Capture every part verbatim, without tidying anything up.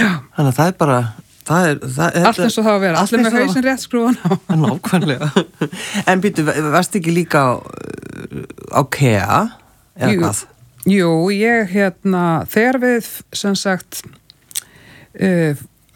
Þannig að það er bara það er, það er, allt eins og það að vera, allir með hausinn rétt skrúan á. Nákvæmlega. En býtu, varst ekki líka á, á Kea eða Jú, hvað? jú, ég hérna þegar við sem sagt uh,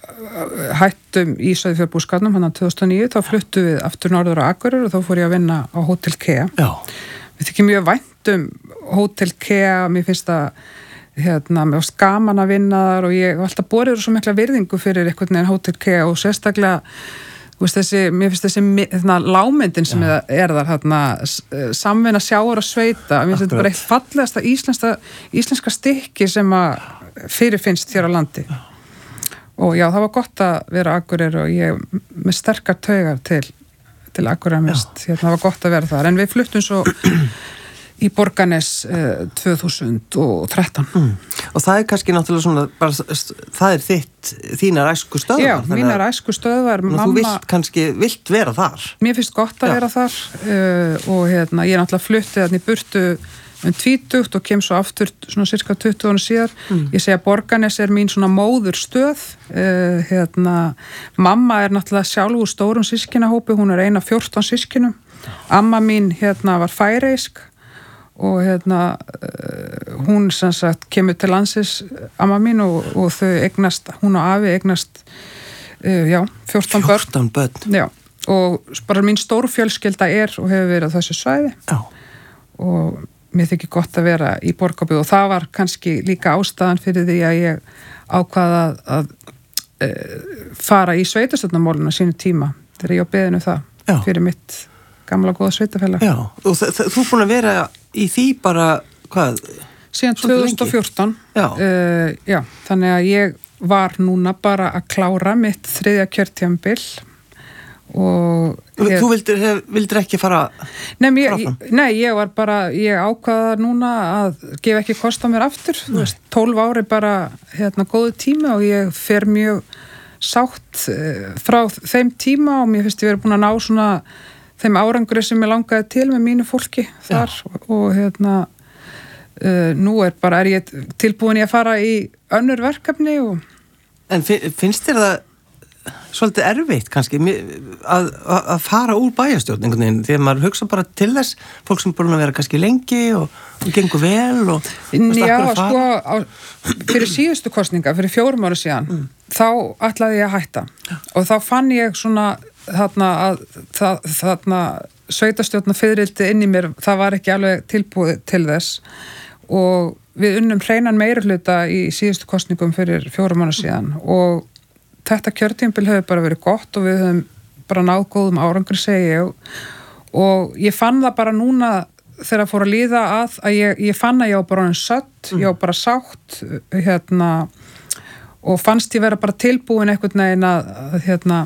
hættum í Sauðfjárbúskapnum hann tvö þúsund og níu, þá fluttum við aftur norður á Akureyri og þá fór ég að vinna á Hótel Kea. Já. Við þykir mjög vænt um Hótel Kea, mér finnst það hérna, mér varst gaman að vinna þar og ég var alltaf borður svo mikla virðingu fyrir einhvern veginn Hótel Kea og sérstaklega veist, þessi, mér finnst þessi hérna, lágmyndin sem ja. er þar hérna, samvinna sjávar og sveita, mér finnst þetta bara eitt fallegasta íslenska, íslenska stykki sem að fyrirfinnst hér á landi ja. Og já, það var gott að vera Akureyri og ég með sterkar taugar til, til Akureyri mist, hérna, það var gott að vera þar en við fluttum svo í Borgarnes eh, tvö þúsund og þrettán. Mm. Og það er kannski náttúrulega svona, bara, það er þitt, þínar æsku stöðvar. Já, mínar æsku stöðvar. Mamma, þú vilt kannski, vilt vera þar? Mér finnst gott að Já. vera þar uh, og hérna, ég er náttúrulega fluttið þarna í burtu um tvítugt og kem svo aftur svona cirka tuttugu ára síðar. Mm. Ég segi að Borgarnes er mín svona móður stöð. Uh, hérna, mamma er náttúrulega sjálf úr stórum systkinahópi, hún er ein af fjórtán systkinum. Amma mín hérna var færeysk og hérna uh, hún sem sagt kemur til landsins amma mín og, og þau eignast, hún og afi eignast uh, já, fjórtán börn. fjórtán börn. Já, og bara mín stóru fjölskylda er og hefur verið á þessu svæði. Já. Og mér þykir gott að vera í Borgarbyggð og það var kannski líka ástæðan fyrir því að ég ákvaða að, að uh, fara í sveitarstjórnarmálinu á sínu tíma þegar ég á beðinu það já. Fyrir mitt gamla góða sveitafélag. Já, og þú er búin að vera í því bara, hvað? Síðan tvö þúsund og fjórtán. Já. Uh, já, þannig að ég var núna bara að klára mitt þriðja kjörtímabil og... Hef, þú vildir, hef, vildir ekki fara nei, ég, nei, ég var bara, ég ákvaða núna að gefa ekki kost á mér aftur. Þú veist, tólf ári bara, hérna, góðu tími og ég fer mjög sátt uh, frá þeim tíma og mér finnst ég verið búin að ná svona þeim árangri sem ég langaði til með mínu fólki þar Já. Og hérna uh, nú er bara, er ég tilbúin ég að fara í önnur verkefni og... En finnst þér það svolítið erfitt kannski að, að fara úr bæjarstjórn einhvern veginn, því að maður hugsa bara til þess fólk sem búin að vera kannski lengi og, og gengur vel og... Já, sko, á, fyrir síðustu kosninga, fyrir fjórum ára síðan mm. þá ætlaði ég að hætta og þá fann ég svona þarna að það, þarna sveitarstjórna fiðrildi inn í mér, það var ekki alveg tilbúið til þess og við unnum hreinan meirihluta í síðustu kosningum fyrir fjórum mánuðum síðan og þetta kjörtímabil hefur bara verið gott og við höfum bara náð góðum árangri segi ég og ég fann það bara núna þegar fór að líða að að ég, ég fann að ég á bara hann sött, ég á bara sátt hérna og fannst ég vera bara tilbúin einhvern veginn að, að hérna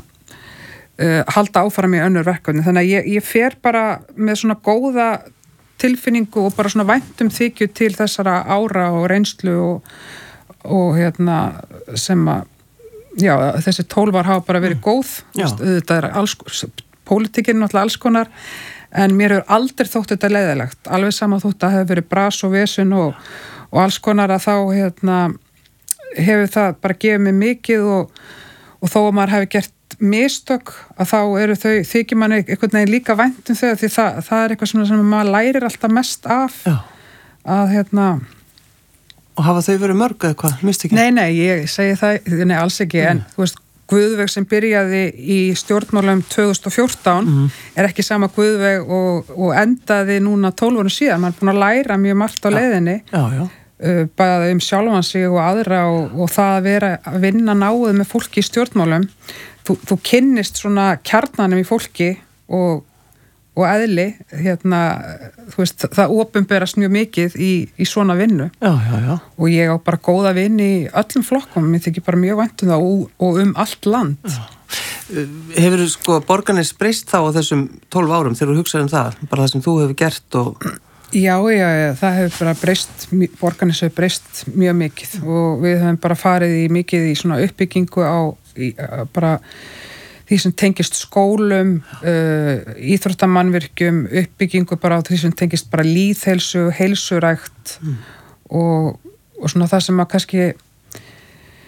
Uh, halda áfram í önnur verkefni þannig að ég, ég fer bara með svona góða tilfinningu og bara svona væntum þykju til þessara ára og reynslu og, og hérna sem að já, þessi tólf ár hafa bara verið góð Vist, þetta er alls, pólitíkin náttúrulega alls konar en mér hefur aldrei þótt þetta leiðilegt alveg sama þótt að hefur verið bras og vesun og, og alls konar að þá hérna hefur það bara gefið mig mikið og, og þó að maður hefur gert mistök að þá eru þau þykir manni einhvern veginn líka vænt um þau því það, það er eitthvað sem maður lærir alltaf mest af Já. Að hérna og hafa þau verið mörg eða hvað, mistökin? Nei, nei, ég segi það, nei, alls ekki mm. en þú veist, Guðveig sem byrjaði í stjórnmálum tvö þúsund og fjórtán mm. er ekki sama Guðveig og, og endaði núna tólf árum síðan, maður er búin að læra mjög margt á leiðinni Já, já bæði um sjálfan sig og aðra og, og það að vera að vinna náið með fólki í stjórnmálum þú, þú kynnist svona kjarnanum í fólki og, og eðli hérna, þú veist, það opinberast mjög mikið í, í svona vinnu já, já, já. Og ég á bara góða vinn í öllum flokkum, mér þykir bara mjög vænt um það og, og um allt land já. Hefur sko Borgarnes breyst þá á þessum tólf árum þegar þú hugsaði um það, bara það sem þú hefur gert og Já, já, já, það hefur bara breyst, Borgarnes hefur breyst mjög mikið og við höfum bara farið í mikið í svona uppbyggingu á í, bara því sem tengist skólum, uh, íþróttamannvirkjum, uppbyggingu bara á því sem tengist bara lýðheilsu, heilsurækt mm. og, og svona það sem að kannski